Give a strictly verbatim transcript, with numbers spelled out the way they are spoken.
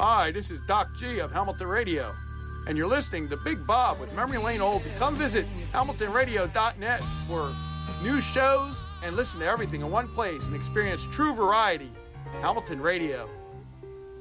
Hi, this is Doc G of Hamilton Radio, and you're listening to Big Bob with Memory Lane Oldie. Come visit hamilton radio dot net for news shows and listen to everything in one place and experience true variety. Hamilton Radio.